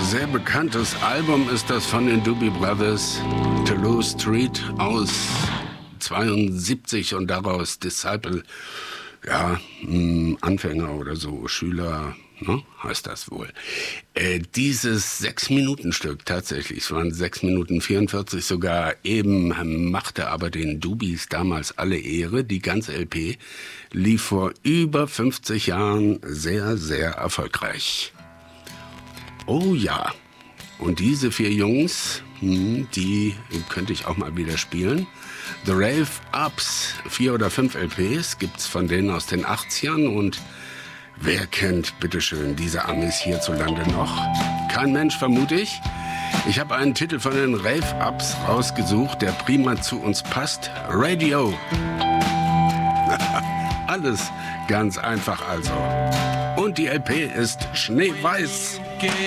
Sehr bekanntes Album ist das von den Doobie Brothers, Toulouse Street aus 72 und daraus Disciple, ja, Anfänger oder so, Schüler, ne, heißt das wohl. Dieses 6-Minuten-Stück tatsächlich, es waren 6 Minuten 44 sogar, eben machte aber den Doobies damals alle Ehre. Die ganze LP lief vor über 50 Jahren sehr, sehr erfolgreich. Oh ja, und diese 4 Jungs, die könnte ich auch mal wieder spielen. The Rave Ups, 4 oder 5 LPs gibt's von denen aus den 80ern und wer kennt, bitteschön, diese Amis hierzulande noch? Kein Mensch, vermute ich. Ich habe einen Titel von den Rave Ups rausgesucht, der prima zu uns passt. Radio. Alles ganz einfach also. Und die LP ist schneeweiß.